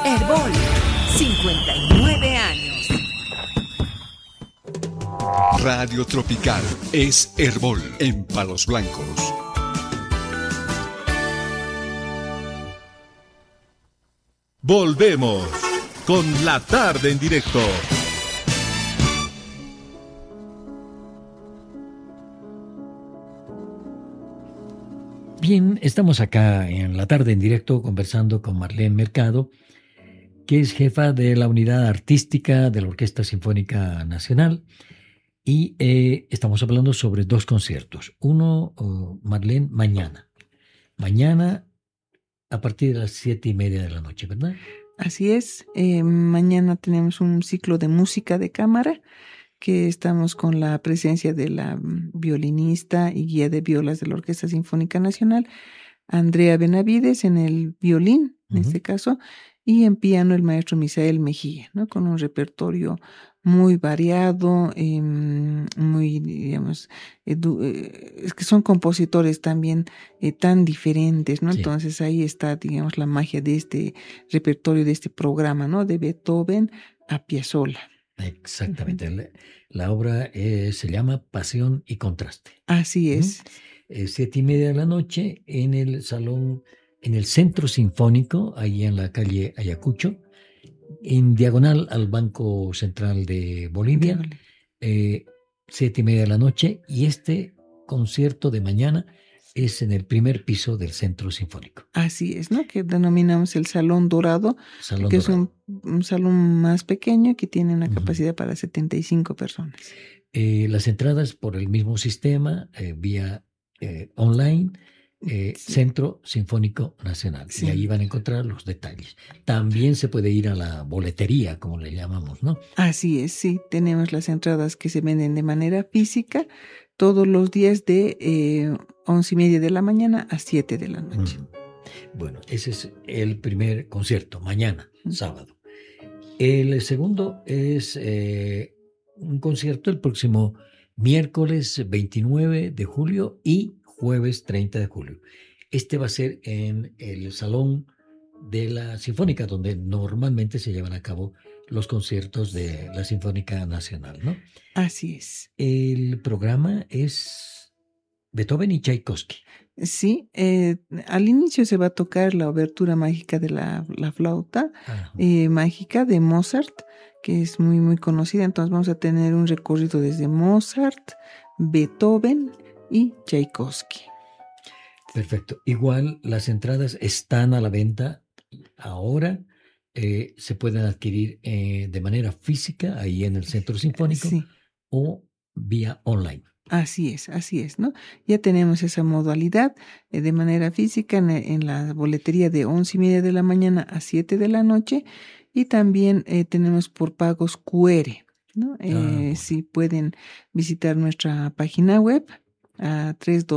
Herbol, 59 años. Radio Tropical es Herbol en Palos Blancos. Volvemos con la tarde en directo. Bien, estamos acá en la tarde en directo conversando con Marlene Mercado, que es jefa de la unidad artística de la Orquesta Sinfónica Nacional, y estamos hablando sobre dos conciertos. Uno, Marlene, mañana a partir de las 7:30 de la noche, ¿verdad? Así es, mañana tenemos un ciclo de música de cámara, que estamos con la presencia de la violinista y guía de violas de la Orquesta Sinfónica Nacional, Andrea Benavides, en el violín, en este caso, y en piano el maestro Misael Mejía, ¿no? Con un repertorio muy variado, muy, digamos, es que son compositores también tan diferentes, ¿no? Sí. Entonces ahí está, digamos, la magia de este repertorio, de este programa, ¿no? De Beethoven a Piazzolla. Exactamente. La obra se llama Pasión y Contraste. Así es. 7:30 de la noche en el salón, en el Centro Sinfónico, ahí en la calle Ayacucho, en diagonal al Banco Central de Bolivia. 7:30 de la noche, y este concierto de mañana es en el primer piso del Centro Sinfónico. Así es, ¿no? Que denominamos el Salón Dorado, que es un salón más pequeño que tiene una capacidad para 75 personas. Las entradas por el mismo sistema, vía online, sí. Centro Sinfónico Nacional. Sí. Y ahí van a encontrar los detalles. También se puede ir a la boletería, como le llamamos, ¿no? Así es, sí. Tenemos las entradas que se venden de manera física todos los días de 11:30 de la mañana a 7 de la noche. Bueno, ese es el primer concierto, mañana, sábado. El segundo es un concierto el próximo miércoles 29 de julio y jueves 30 de julio. Este va a ser en el Salón de la Sinfónica, donde normalmente se llevan a cabo los conciertos de la Sinfónica Nacional, ¿no? Así es. El programa es Beethoven y Tchaikovsky. Sí, al inicio se va a tocar la obertura mágica de la flauta mágica de Mozart, que es muy, muy conocida. Entonces vamos a tener un recorrido desde Mozart, Beethoven y Tchaikovsky. Perfecto. Igual las entradas están a la venta ahora. Se pueden adquirir de manera física ahí en el Centro Sinfónico, sí, o vía online. Así es, ¿no? Ya tenemos esa modalidad de manera física en la boletería de 11:30 de la mañana a 7 de la noche, y también tenemos por pagos QR, ¿no? Si pueden visitar nuestra página web a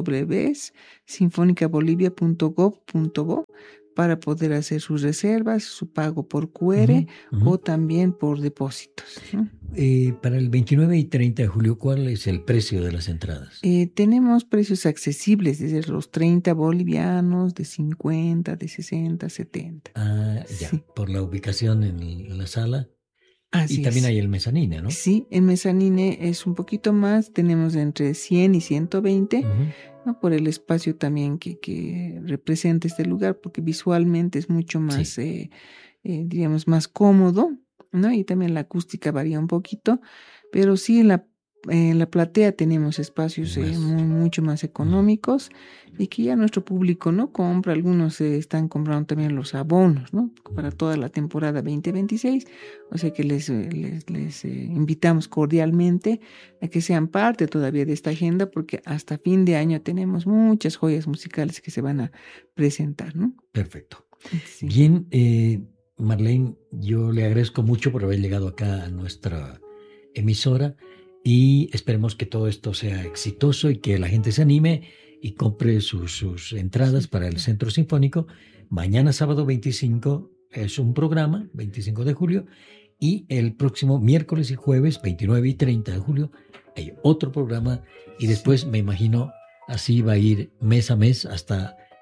www.sinfonicabolivia.gov.bo para poder hacer sus reservas, su pago por QR o también por depósitos, ¿no? Para el 29 y 30 de julio, ¿cuál es el precio de las entradas? Tenemos precios accesibles, desde los 30 bolivianos, de 50, de 60, 70. Ya, sí. Por la ubicación en la sala. Así y también es. Hay el mezanine, ¿no? Sí, el mezanine es un poquito más, tenemos entre 100 y 120, ¿no? Por el espacio también que representa este lugar, porque visualmente es mucho más, sí, diríamos, más cómodo, ¿no? Y también la acústica varía un poquito, pero sí en la platea tenemos espacios mucho más económicos, y que ya nuestro público, ¿no? compra. Algunos están comprando también los abonos, ¿no? Para toda la temporada 2026, o sea que les invitamos cordialmente a que sean parte todavía de esta agenda, porque hasta fin de año tenemos muchas joyas musicales que se van a presentar, ¿no? Perfecto. Sí. Bien, Marlene, yo le agradezco mucho por haber llegado acá a nuestra emisora, y esperemos que todo esto sea exitoso y que la gente se anime y compre sus entradas para el Centro Sinfónico. Mañana sábado 25 es un programa, 25 de julio, y el próximo miércoles y jueves 29 y 30 de julio hay otro programa, y después me imagino así va a ir mes a mes hasta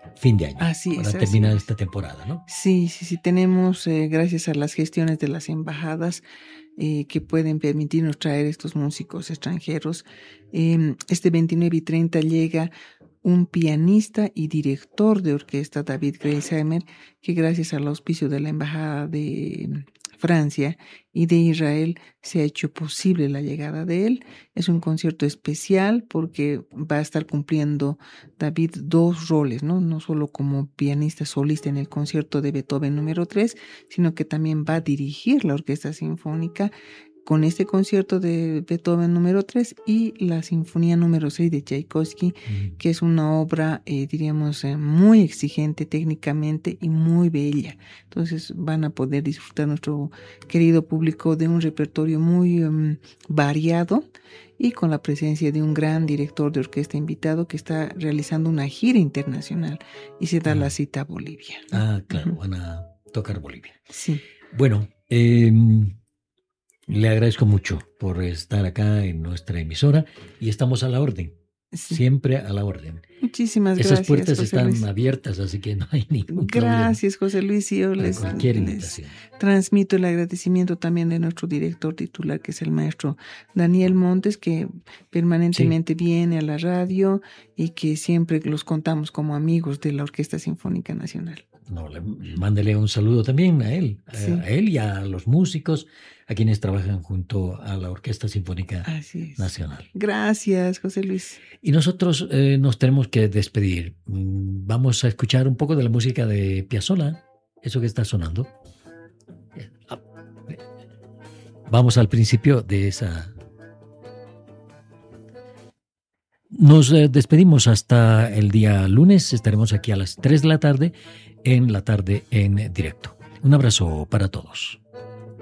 fin de año. Así es. Para terminar esta temporada, ¿no? Sí. Tenemos, gracias a las gestiones de las embajadas, que pueden permitirnos traer estos músicos extranjeros. Este 29 y 30 llega un pianista y director de orquesta, David Greisheimer, que gracias al auspicio de la Embajada de Francia y de Israel se ha hecho posible la llegada de él. Es un concierto especial porque va a estar cumpliendo David dos roles, no solo como pianista solista en el concierto de Beethoven número 3, sino que también va a dirigir la Orquesta Sinfónica con este concierto de Beethoven número 3 y la Sinfonía número 6 de Tchaikovsky, que es una obra, diríamos, muy exigente técnicamente y muy bella. Entonces van a poder disfrutar nuestro querido público de un repertorio muy variado y con la presencia de un gran director de orquesta invitado que está realizando una gira internacional y se da la cita a Bolivia. Claro, van a tocar Bolivia. Sí. Bueno, le agradezco mucho por estar acá en nuestra emisora y estamos a la orden, siempre a la orden. Muchísimas gracias. Esas puertas José están Luis. abiertas, así que no hay ningún Gracias, José Luis. Y yo problema. les Cualquier invitación. transmito el agradecimiento también de nuestro director titular, que es el maestro Daniel Montes, que permanentemente viene a la radio y que siempre los contamos como amigos de la Orquesta Sinfónica Nacional. Mándele un saludo también a él, a él y a los músicos, a quienes trabajan junto a la Orquesta Sinfónica Nacional. Gracias, José Luis. Y nosotros nos tenemos que despedir. Vamos a escuchar un poco de la música de Piazzolla, eso que está sonando. Vamos al principio de esa. Nos despedimos hasta el día lunes. Estaremos aquí a las 3 de la tarde en directo. Un abrazo para todos.